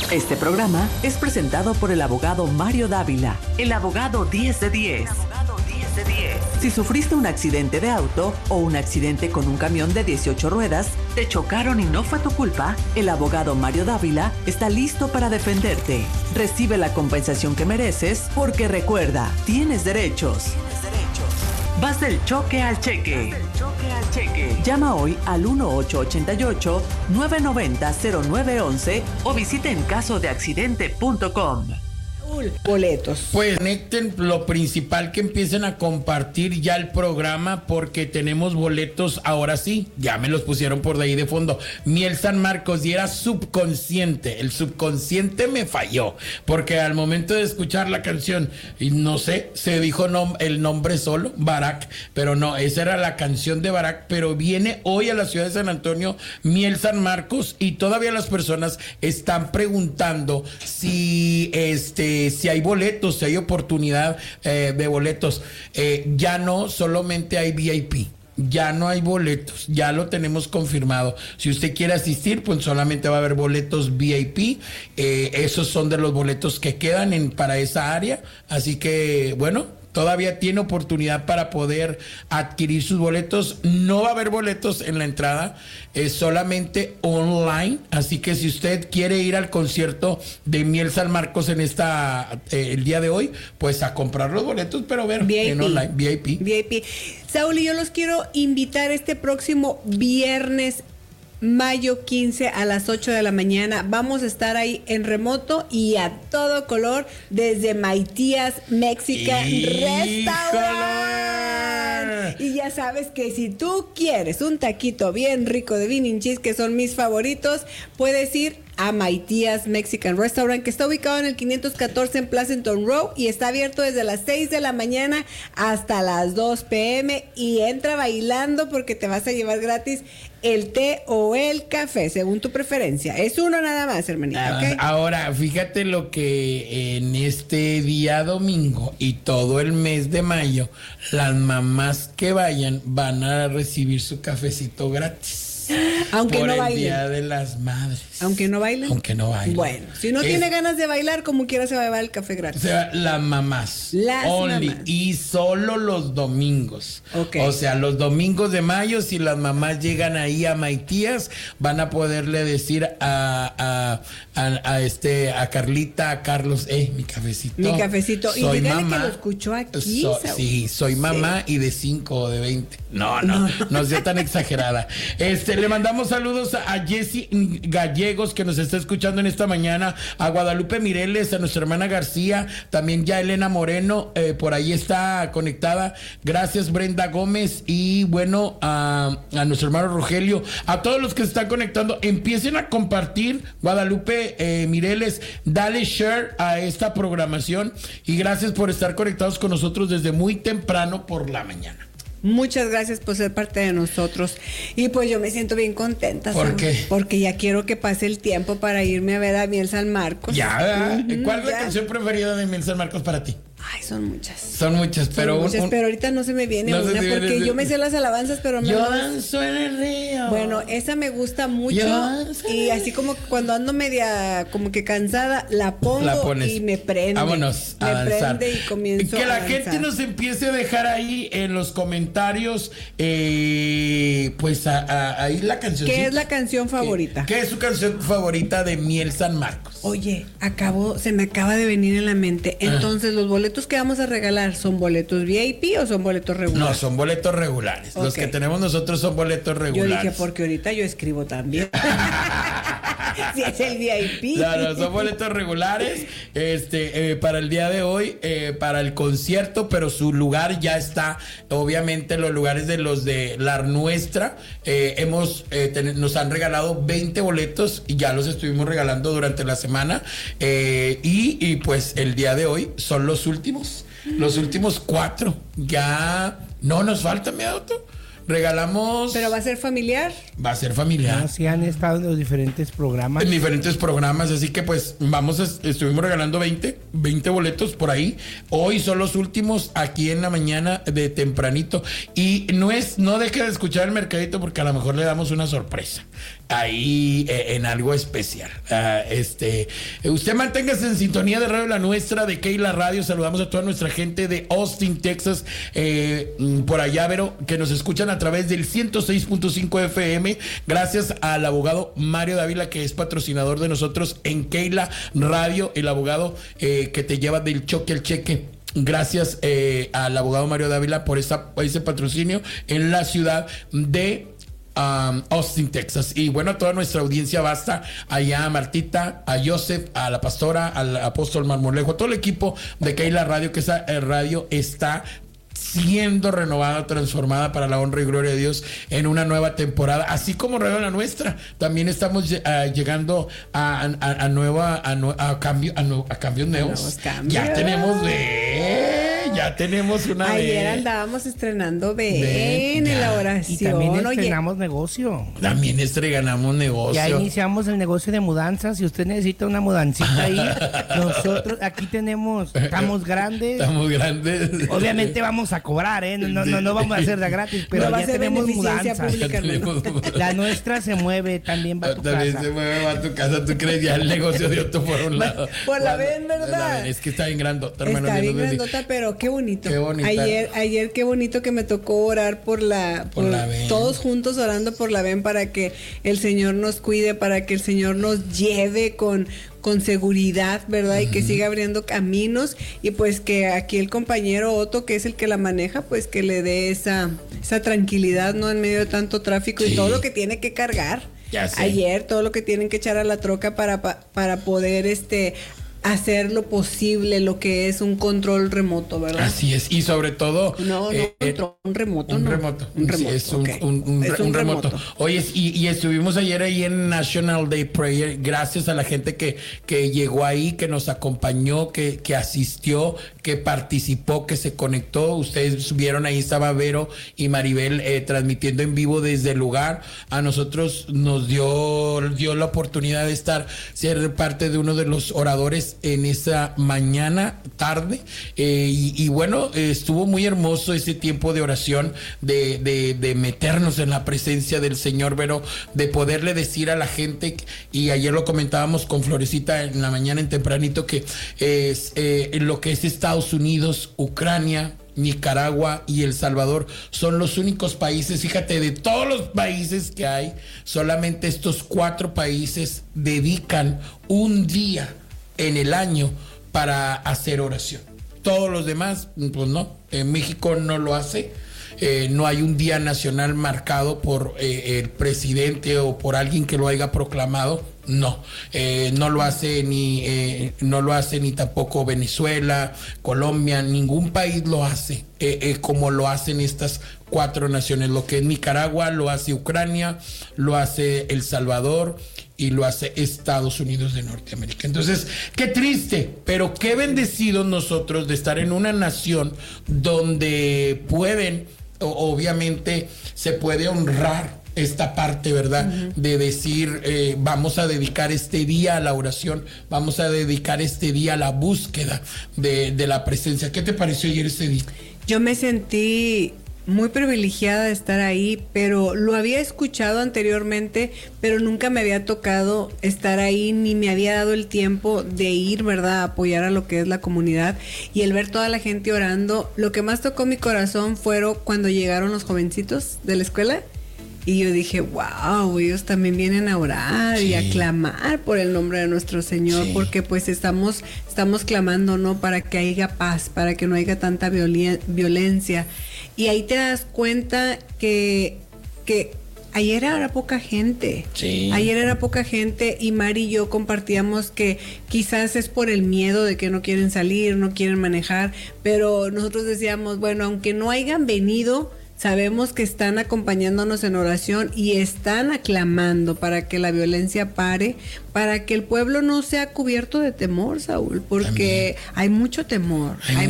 Este programa es presentado por el abogado Mario Dávila, el abogado 10 de 10. Si sufriste un accidente de auto o un accidente con un camión de 18 ruedas, te chocaron y no fue tu culpa, el abogado Mario Dávila está listo para defenderte. Recibe la compensación que mereces porque recuerda, tienes derechos. Vas del choque al cheque. Llama hoy al 1-888-990-0911 o visita encasodeaccidente.com. Boletos. Pues conecten lo principal, que empiecen a compartir ya el programa, porque tenemos boletos ahora sí. Ya me los pusieron por de ahí de fondo. Miel San Marcos, y era subconsciente. El subconsciente me falló, porque al momento de escuchar la canción, y no sé, se dijo el nombre solo, Barack, pero no, esa era la canción de Barack. Pero viene hoy a la ciudad de San Antonio Miel San Marcos, y todavía las personas están preguntando si si hay boletos, si hay oportunidad de boletos. Ya no solamente hay VIP, ya no hay boletos, ya lo tenemos confirmado. Si usted quiere asistir, pues solamente va a haber boletos VIP. Esos son de los boletos que quedan para esa área. Así que, bueno, todavía tiene oportunidad para poder adquirir sus boletos. No va a haber boletos en la entrada, es solamente online. Así que si usted quiere ir al concierto de Miel San Marcos en el día de hoy, pues a comprar los boletos, pero ver en online, VIP. Saúl, y yo los quiero invitar este próximo viernes, mayo 15 a las 8 de la mañana. Vamos a estar ahí en remoto y a todo color desde Maitías Mexican Restaurant. Y ya sabes que si tú quieres un taquito bien rico de bean and cheese, que son mis favoritos, puedes ir a Maitías Mexican Restaurant, que está ubicado en el 514 en Pleasanton Row y está abierto desde las 6 de la mañana hasta las 2 p.m. y entra bailando, porque te vas a llevar gratis el té o el café, según tu preferencia. Es uno nada más, hermanita, ¿okay? Ahora, fíjate lo que en este día domingo y todo el mes de mayo, las mamás que vayan van a recibir su cafecito gratis. Aunque por no el bailen. Día de las Madres. Aunque no bailen. Bueno, si no tiene ganas de bailar, como quiera se va a llevar el café gratis. O sea, las mamás. Only. Mamás. Y solo los domingos. Okay. O sea, los domingos de mayo, si las mamás llegan ahí a Maitías, van a poderle decir a Carlita, a Carlos, mi cafecito. Mi cafecito. Soy y dígale mamá. que lo escuchó aquí. Sí, soy mamá, y de 5 o de 20. No sea tan exagerada. Le mandamos saludos a Jessy Gallegos, que nos está escuchando en esta mañana, a Guadalupe Mireles, a nuestra hermana García, también ya Elena Moreno, por ahí está conectada. Gracias, Brenda Gómez, y bueno, a nuestro hermano Rogelio, a todos los que se están conectando. Empiecen a compartir, Guadalupe Mireles, dale share a esta programación, y gracias por estar conectados con nosotros desde muy temprano por la mañana. Muchas gracias por ser parte de nosotros. Y pues yo me siento bien contenta. ¿Por qué? Porque ya quiero que pase el tiempo para irme a ver a Miel San Marcos. Ya, ¿cuál es la canción preferida de Miel San Marcos para ti? Ay, son muchas. Pero ahorita no se me viene una, porque yo me sé las alabanzas, pero no. Yo danzo en el río. Bueno, esa me gusta mucho. Y así como cuando ando media como que cansada, la pongo y me prende. Vámonos a danzar. Prende y comienzo que la gente nos empiece a dejar ahí en los comentarios, pues ahí la canción. ¿Qué es la canción favorita? ¿Qué es su canción favorita de Miel San Marcos? Oye, se me acaba de venir en la mente. Entonces, los boletos que vamos a regalar, ¿son boletos VIP o son boletos regulares? No, son boletos regulares. Okay. Los que tenemos nosotros son boletos regulares. Yo dije, porque ahorita yo escribo también. Si es el VIP. No, son boletos regulares para el día de hoy, para el concierto, pero su lugar ya está. Obviamente los lugares de los de la nuestra, nos han regalado 20 boletos y ya los estuvimos regalando durante la semana, y pues el día de hoy son los últimos 4. Ya no nos falta, mi auto. Regalamos. ¿Pero va a ser familiar? Va a ser familiar. Sí, han estado en los diferentes programas. En diferentes programas, así que pues estuvimos regalando 20 boletos por ahí. Hoy son los últimos aquí en la mañana de tempranito. Y no deje de escuchar el mercadito, porque a lo mejor le damos una sorpresa. ahí en algo especial. Usted manténgase en sintonía de Radio La Nuestra, de Keila Radio. Saludamos a toda nuestra gente de Austin, Texas, por allá, Vero, que nos escuchan a través del 106.5 FM. Gracias al abogado Mario Dávila, que es patrocinador de nosotros en Keila Radio, el abogado que te lleva del choque al cheque. Gracias al abogado Mario Dávila por ese patrocinio en la ciudad de Austin, Texas. Y bueno, a toda nuestra audiencia vasta, allá a Martita, a Joseph, a la pastora, al apóstol Marmolejo, a todo el equipo de Keila Radio, que esa radio está siendo renovada, transformada para la honra y gloria de Dios en una nueva temporada, así como Radio La Nuestra. También estamos llegando a cambios nuevos. Ya tenemos una. Ayer andábamos estrenando en la oración. Y también estrenamos negocio. También estrenamos negocio. Ya iniciamos el negocio de mudanzas. Si usted necesita una mudancita ahí, nosotros aquí estamos grandes. Obviamente vamos a cobrar, no vamos a hacer de gratis, pero ya tenemos mudanzas. La nuestra se mueve, también va a tu casa. Se mueve, va a tu casa. ¿Tú crees? Ya el negocio de otro por un lado. Por la vez, ¿verdad? Es que está bien grandota, hermano. Está bien grandota, pero qué bonito. Ayer qué bonito que me tocó orar por la VEN. Todos juntos orando por la VEN, para que el Señor nos cuide, para que el Señor nos lleve con seguridad, ¿verdad? Y que siga abriendo caminos, y pues que aquí el compañero Otto, que es el que la maneja, pues que le dé esa tranquilidad, ¿no? En medio de tanto tráfico y todo lo que tiene que cargar. Ayer, todo lo que tienen que echar a la troca para poder hacer lo posible, lo que es un control remoto, ¿verdad? Así es, y sobre todo un remoto. Un remoto. Un remoto. Oye, y estuvimos ayer ahí en National Day Prayer, gracias a la gente que llegó ahí, que nos acompañó, que asistió, que participó, que se conectó. Ustedes vieron, ahí estaba Vero y Maribel transmitiendo en vivo desde el lugar. A nosotros nos dio la oportunidad de ser parte de uno de los oradores en esa tarde, y bueno, estuvo muy hermoso ese tiempo de oración, de meternos en la presencia del Señor, pero de poderle decir a la gente, y ayer lo comentábamos con Florecita en la mañana en tempranito, que es lo que es Estados Unidos, Ucrania, Nicaragua y El Salvador son los únicos países, fíjate, de todos los países que hay, solamente estos 4 países dedican un día en el año para hacer oración. Todos los demás, pues no. En México no lo hace. No hay un día nacional marcado por el presidente o por alguien que lo haya proclamado. No lo hace ni tampoco Venezuela, Colombia, ningún país lo hace como lo hacen estas 4 naciones. Lo que es Nicaragua lo hace Ucrania, lo hace El Salvador y lo hace Estados Unidos de Norteamérica. Entonces, qué triste, pero qué bendecidos nosotros de estar en una nación donde obviamente se puede honrar esta parte, ¿verdad? De decir, vamos a dedicar este día a la oración, vamos a dedicar este día a la búsqueda de la presencia. ¿Qué te pareció ayer ese día? Yo me sentí muy privilegiada de estar ahí, pero lo había escuchado anteriormente, pero nunca me había tocado estar ahí, ni me había dado el tiempo de ir, ¿verdad?, a apoyar a lo que es la comunidad, y el ver toda la gente orando. Lo que más tocó mi corazón fueron cuando llegaron los jovencitos de la escuela, y yo dije, wow, ellos también vienen a orar y a clamar por el nombre de nuestro Señor, porque pues estamos clamando, ¿no?, para que haya paz, para que no haya tanta violencia. Y ahí te das cuenta que ayer era poca gente. Sí. Ayer era poca gente, y Mari y yo compartíamos que quizás es por el miedo de que no quieren salir, no quieren manejar, pero nosotros decíamos, bueno, aunque no hayan venido, sabemos que están acompañándonos en oración y están aclamando para que la violencia pare, para que el pueblo no sea cubierto de temor, Saúl, porque hay mucho temor, hay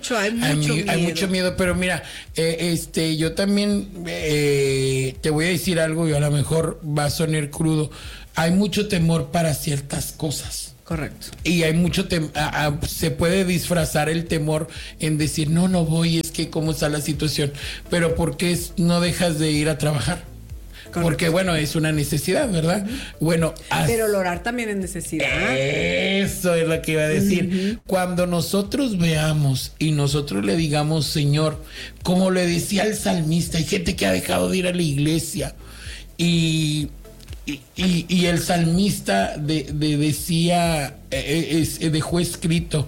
mucho miedo. Pero mira, yo también te voy a decir algo, y a lo mejor va a sonar crudo. Hay mucho temor para ciertas cosas. Correcto. Y hay mucho se puede disfrazar el temor en decir, no voy, es que cómo está la situación. Pero ¿por qué no dejas de ir a trabajar? Porque, bueno, es una necesidad, ¿verdad? Bueno, pero el orar también es necesidad. Eso es lo que iba a decir. Cuando nosotros veamos y nosotros le digamos, Señor, como le decía el salmista, hay gente que ha dejado de ir a la iglesia y el salmista decía, dejó escrito,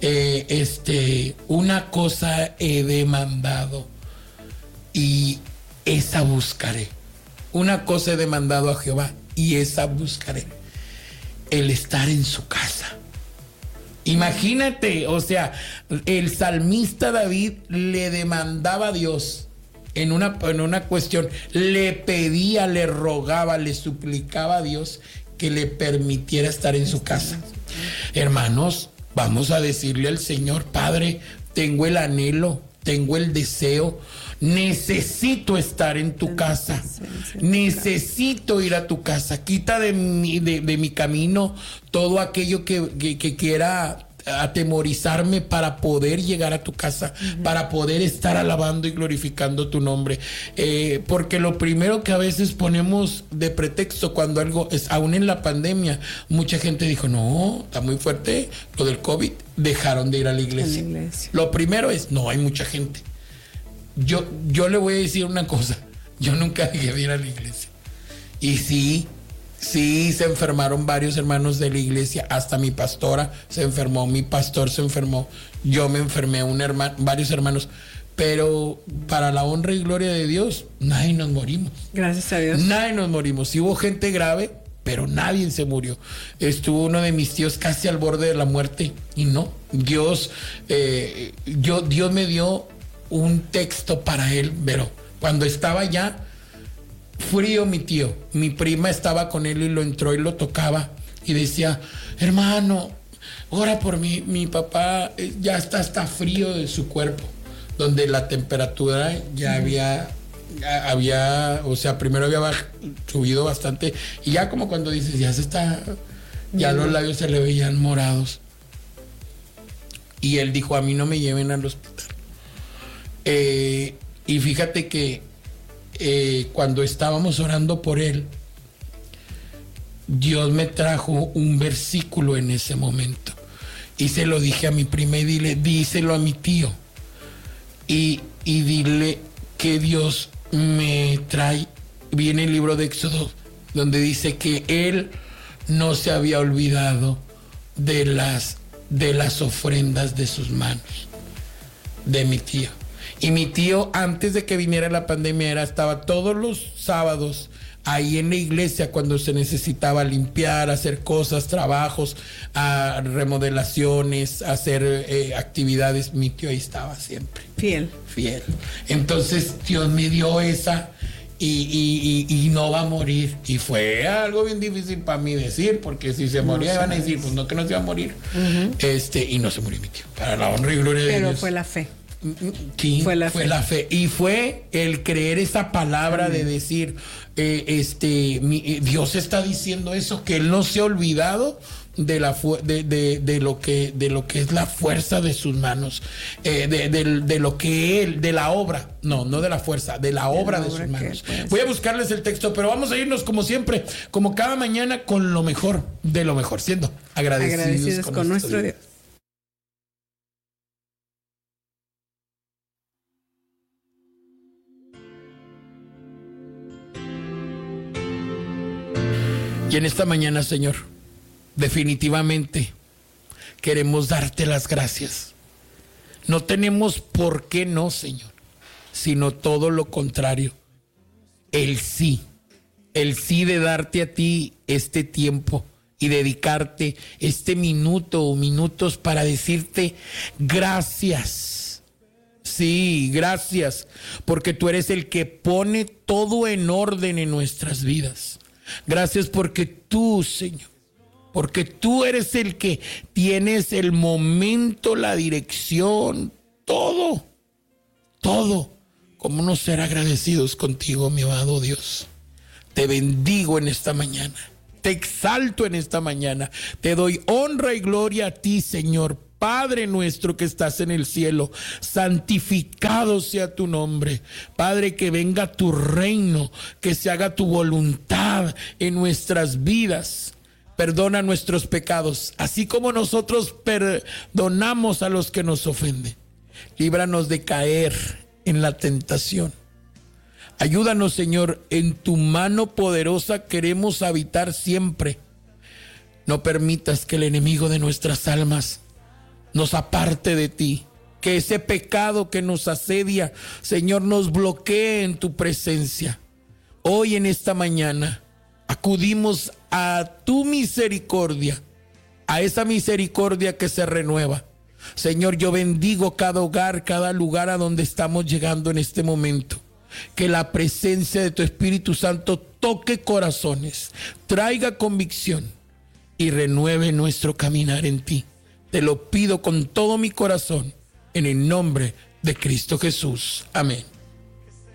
una cosa he demandado y esa buscaré. Una cosa he demandado a Jehová y esa buscaré: el estar en su casa. Imagínate, o sea, el salmista David le demandaba a Dios en una cuestión, le pedía, le rogaba, le suplicaba a Dios que le permitiera estar en su casa. Hermanos, vamos a decirle al Señor: Padre, tengo el anhelo, tengo el deseo, necesito estar en tu casa, necesito ir a tu casa. Quita de mi camino todo aquello que quiera atemorizarme para poder llegar a tu casa, para poder estar alabando y glorificando tu nombre, porque lo primero que a veces ponemos de pretexto cuando algo es, aún en la pandemia, mucha gente dijo: no, está muy fuerte lo del COVID, dejaron de ir a la iglesia. Lo primero es: no, hay mucha gente. Yo le voy a decir una cosa: yo nunca dejé de ir a la iglesia. Y sí, se enfermaron varios hermanos de la iglesia, hasta mi pastora se enfermó, mi pastor se enfermó, yo me enfermé, varios hermanos, pero para la honra y gloria de Dios, nadie nos morimos. Gracias a Dios. Nadie nos morimos. Sí hubo gente grave, pero nadie se murió. Estuvo uno de mis tíos casi al borde de la muerte y no, Dios me dio un texto para él, pero cuando estaba ya frío mi tío, mi prima estaba con él y lo entró y lo tocaba y decía: hermano, ora por mí, mi papá ya está frío de su cuerpo, donde la temperatura ya había, o sea, primero había subido bastante y ya como cuando dices, ya los labios se le veían morados. Y él dijo: a mí no me lleven al hospital. Y fíjate que cuando estábamos orando por él, Dios me trajo un versículo en ese momento y se lo dije a mi prima y díselo a mi tío y dile que Dios me trae. Viene el libro de Éxodo donde dice que él no se había olvidado de las ofrendas de sus manos, de mi tío. Y mi tío, antes de que viniera la pandemia, estaba todos los sábados ahí en la iglesia cuando se necesitaba limpiar, hacer cosas, trabajos, remodelaciones, hacer actividades. Mi tío ahí estaba siempre. Fiel. Entonces Dios me dio esa y no va a morir. Y fue algo bien difícil para mí decir, porque si se moría iban a decir, pues no, que no se iba a morir. Y no se murió mi tío. Para la honra y gloria de Dios. Pero fue la fe. Sí, fue la fe y fue el creer esa palabra. Amén. De decir, Dios está diciendo eso, que él no se ha olvidado de lo que es la fuerza de sus manos, de lo que él, de la obra, no de la fuerza, de la obra de sus manos. Voy a buscarles el texto, pero vamos a irnos como siempre, como cada mañana, con lo mejor de lo mejor, siendo agradecidos con nuestro Dios. Y en esta mañana, Señor, definitivamente queremos darte las gracias. No tenemos por qué no, Señor, sino todo lo contrario. El sí de darte a ti este tiempo y dedicarte este minuto o minutos para decirte gracias. Sí, gracias, porque tú eres el que pone todo en orden en nuestras vidas. Gracias porque tú, Señor, porque tú eres el que tienes el momento, la dirección, todo. ¿Cómo no ser agradecidos contigo, mi amado Dios? Te bendigo en esta mañana, te exalto en esta mañana, te doy honra y gloria a ti, Señor, Padre nuestro que estás en el cielo, santificado sea tu nombre. Padre, que venga tu reino, que se haga tu voluntad en nuestras vidas. Perdona nuestros pecados, así como nosotros perdonamos a los que nos ofenden. Líbranos de caer en la tentación. Ayúdanos, Señor, en tu mano poderosa queremos habitar siempre. No permitas que el enemigo de nuestras almas nos aparte de ti, que ese pecado que nos asedia, Señor, nos bloquee en tu presencia. Hoy en esta mañana acudimos a tu misericordia, a esa misericordia que se renueva. Señor, yo bendigo cada hogar, cada lugar a donde estamos llegando en este momento. Que la presencia de tu Espíritu Santo toque corazones, traiga convicción y renueve nuestro caminar en ti. Te lo pido con todo mi corazón, en el nombre de Cristo Jesús. Amén.